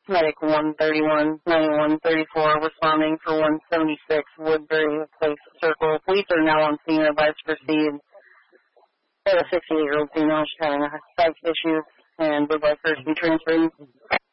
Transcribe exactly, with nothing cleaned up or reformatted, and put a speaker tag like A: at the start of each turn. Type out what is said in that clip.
A: Medic one thirty-one, ninety-one thirty-four responding for one seventy-six Woodbury Place Circle. Police are now on scene and advised to proceed. They have a sixty-eight-year-old female. She's having a psych issues and would like her to be transferred.